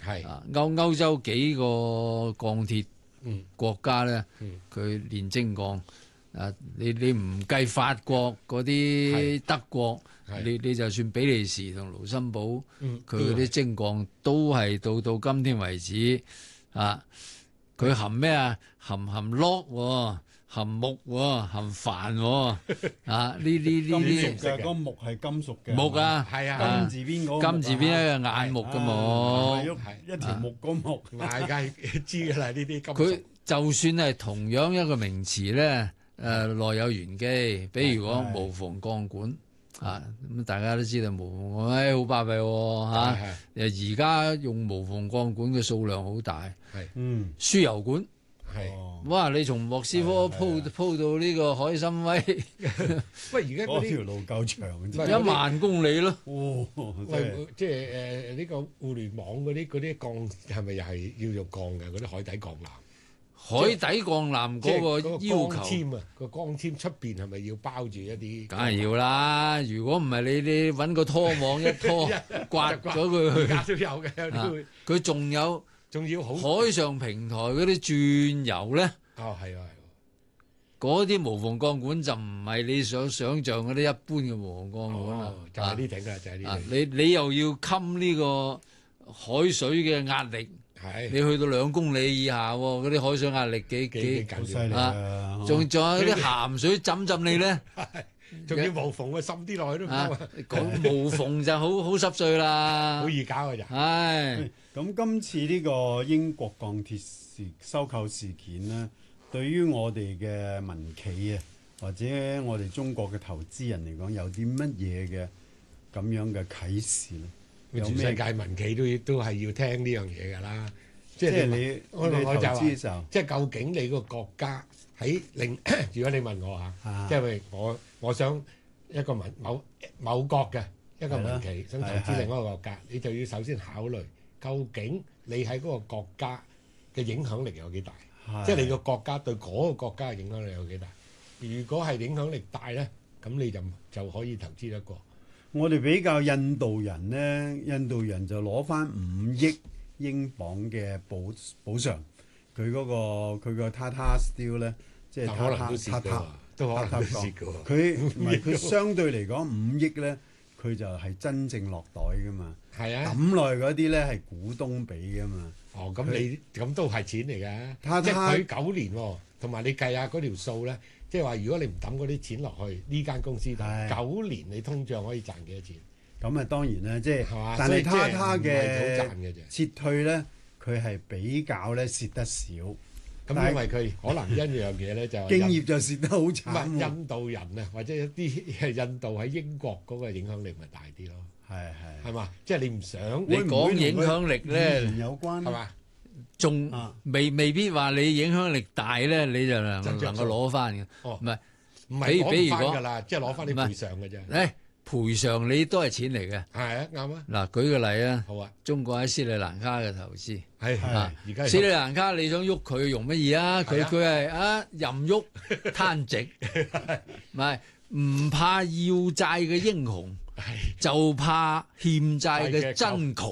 係歐洲幾個鋼鐵國家咧，佢煉精鋼你唔計法國嗰啲德國，你就算比利時同盧森堡，佢嗰啲精鋼都係到今天為止佢含咩啊？含鉻含木含矾呢啲嘅嗰木係金屬嘅木啊， 係啊， 金字邊嗰個金字邊一個眼目嘅木， 一條木嗰木， 大家知㗎啦呢啲金屬。 佢就算係同樣一個名詞咧，內有玄機，比如講無縫鋼管咁大家都知道無縫鋼好巴閉喎而家用無縫鋼管嘅數量好大，輸油管。哇！你從莫斯科鋪到呢個海參崴， 喂，而家嗰條路夠長 ，1萬公里咯。 喂，即係呢個互聯網嗰啲鋼係咪又係要用鋼嘅嗰啲海底鋼纜？ 海底鋼纜嗰個要求， 纖啊，個鋼纖出邊係咪要包住一啲？ 梗係要啦！如果唔係你揾個拖網一拖，刮咗佢去， 而家都有嘅， 佢仲要好海上平台嗰啲轉油咧。 係嗰啲無縫鋼管就唔係你想象嗰啲一般嘅無縫鋼管啦， 就係呢頂啦，就係呢頂。 你又要襟呢個海水嘅壓力，你去到2公里以下，嗰啲海水壓力幾犀利啊！ 仲有啲鹹水浸你咧， 仲要無縫啊，滲啲落去都唔得。 講無縫就好濕碎啦， 好易搞嘅就。 咁今次呢個英國鋼鐵收購事件咧，對於我哋嘅民企啊，或者我哋中國嘅投資人嚟講，有啲乜嘢嘅咁樣嘅啟示咧？ 全世界民企都係要聽呢樣嘢㗎啦。即係你投資嘅時候，即係究竟你個國家喺如果你問我即係我想一個某國嘅一個民企想投資另一個國家，你就要首先考慮究竟你喺嗰個國家嘅影響力有幾大？即係你個國家對嗰個國家嘅影響力有幾大？如果係影響力大咧，咁你就可以投資得過。 我哋比較印度人咧，印度人就攞翻5億英鎊嘅補償，佢個 Tata Steel 咧，即係可能都可能蝕嘅。 佢相對嚟講5億咧，佢就係真正落袋噶嘛。 係啊， 抌落去嗰啲咧係股東俾噶嘛。 咁你咁都係錢嚟㗎。即係佢9年喎，同埋你計下嗰條數咧，即係話如果你唔抌嗰啲錢落去呢間公司度，9年你通脹可以賺幾多錢？ 咁當然啦，即係但係他嘅撤退咧，佢係比較咧蝕得少。 咁因為佢可能一樣嘢咧就經驗就蝕得好慘。 印度人啊，或者一啲印度喺英國嗰個影響力咪大啲咯？係嘛？即係你唔想你講影響力咧， 有關係嘛？ 仲未必話你影響力大咧，你就能夠攞翻嘅。唔係比如講㗎啦，即係攞翻啲賠償嘅啫。賠償你都係錢嚟嘅。係啊，啱啊。嗱，舉個例啊。好啊。中國喺斯里蘭卡嘅投資。係。而家斯里蘭卡你想喐佢用乜嘢啊？佢係任喐攤直，唔係唔怕要債嘅英雄，就怕欠債嘅真窮。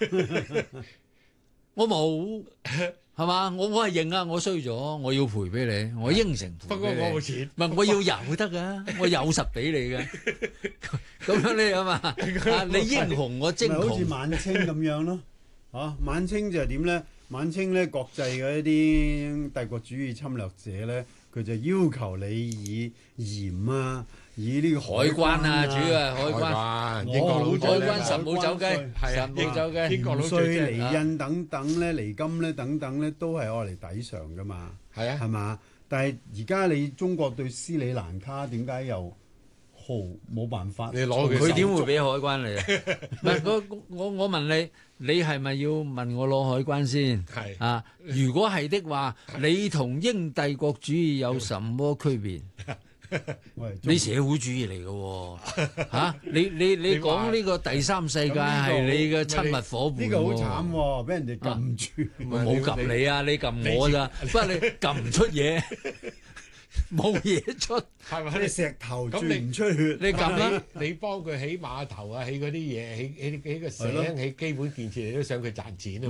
我冇係嘛？我係認啊！我衰咗，我要賠俾你，我應承賠俾你。不過我冇錢，唔係我要有得噶，我有實俾你嘅。咁樣你啊嘛？你英雄我精窮， 好似晚清咁樣咯。晚清就係點咧？晚清咧，國際嘅一啲帝國主義侵略者咧，佢就要求你以鹽啊，以呢個海關啊，主要係海關，英國佬海關實冇走雞，實冇走雞， 英國佬稅、離印等等咧，離金咧等等咧，都係愛嚟抵償噶嘛。係啊，係嘛？但係而家你中國對斯里蘭卡點解又冇辦法？ 你攞佢點會俾海關你啊？唔係我問你係咪要問我攞海關先？係啊，如果係的話，你同英帝國主義有什麼區別？你社會主義嚟嘅喎，嚇你講呢個第三世界係你嘅親密伙伴， 呢個好慘喎，俾人哋撳住， 冇撳你啊，你撳我咋？不過你撳唔出嘢，冇嘢出， 係咪？ 你石頭轉唔出血， 你撳啦，你幫佢起碼頭啊，起嗰啲嘢，起個城，起基本建設，你都想佢賺錢啊